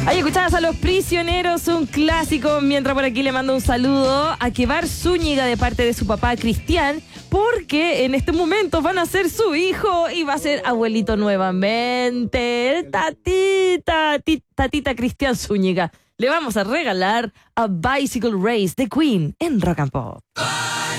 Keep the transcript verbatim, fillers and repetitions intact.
Ahí escuchabas a Los Prisioneros, un clásico, mientras por aquí le mando un saludo a Kevar Zúñiga de parte de su papá Cristian, porque en este momento van a ser su hijo y va a ser abuelito nuevamente. Tatita, ti- tatita Cristian Zúñiga. Le vamos a regalar a Bicycle Race de Queen en Rock and Pop.